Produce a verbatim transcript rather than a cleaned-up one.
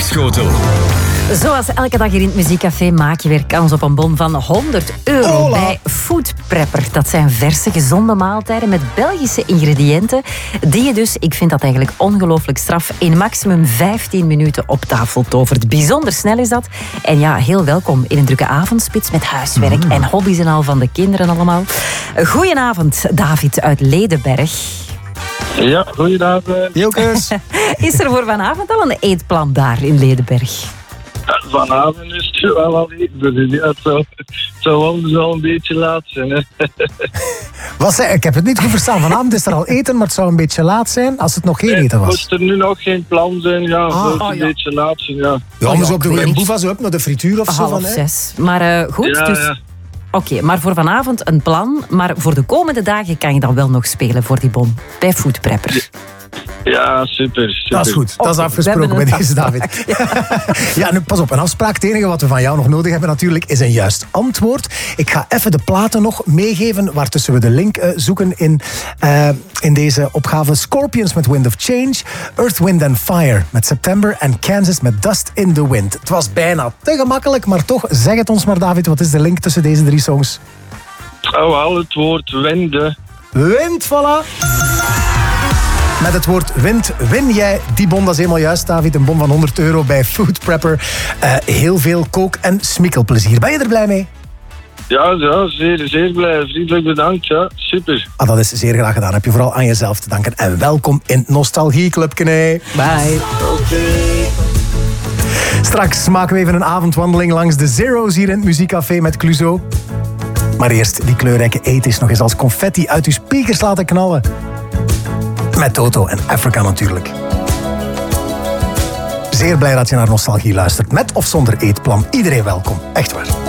Dwarschotel. Zoals elke dag hier in het Muziekcafé maak je weer kans op een bon van honderd euro Hola. bij Food Prepper. Dat zijn verse, gezonde maaltijden met Belgische ingrediënten die je dus, ik vind dat eigenlijk ongelooflijk straf, in maximum vijftien minuten op tafel tovert. Bijzonder snel is dat. En ja, heel welkom in een drukke avondspits met huiswerk mm. en hobby's en al van de kinderen allemaal. Goedenavond, David uit Ledenberg. Ja, goedenavond. Jokus. Is er voor vanavond al een eetplan daar in Ledenberg? Vanavond is het wel al eten. Ja, het zou, het zou anders al een beetje laat zijn. Hè. Wat zei, ik heb het niet goed verstaan. Vanavond is er al eten, maar het zou een beetje laat zijn als het nog geen eten was. Moest er nu nog geen plan zijn, ja, Ah, zou het oh, een ja. beetje laat zijn, ja. Ja, anders ja, op de ik weet Wimboeva zo op naar de frituur of zo. Half Van, hè? zes. Maar uh, goed, Ja, dus... ja. Oké, okay, maar voor vanavond een plan. Maar voor de komende dagen kan je dan wel nog spelen voor die bon. Bij Food Prepper. Ja, super, super. Dat is goed, dat is Oké, afgesproken we bij hebben deze een David. Ja, nu pas op, een afspraak. Het enige wat we van jou nog nodig hebben natuurlijk is een juist antwoord. Ik ga even de platen nog meegeven, waartussen we de link uh, zoeken in, uh, in deze opgave. Scorpions met Wind of Change, Earth, Wind and Fire met September en Kansas met Dust in the Wind. Het was bijna te gemakkelijk, maar toch, zeg het ons maar David, wat is de link tussen deze drie songs? Oh, wel het woord wende. Wind, voilà! Met het woord wind win jij die bon. Dat is helemaal juist, David. Een bon van honderd euro bij Food Prepper. Uh, heel veel kook- en smikkelplezier. Ben je er blij mee? Ja, ja, zeer, zeer blij. Vriendelijk bedankt, ja. Super. Ah, dat is zeer graag gedaan. Heb je vooral aan jezelf te danken. En welkom in het Nostalgieclubje. Nee. Bye. Straks maken we even een avondwandeling langs de Zero's hier in het Muziekcafé met Clouseau. Maar eerst die kleurrijke ethisch nog eens als confetti uit uw speakers laten knallen. Met Toto en Africa natuurlijk. Zeer blij dat je naar Nostalgie luistert. Met of zonder eetplan. Iedereen welkom. Echt waar.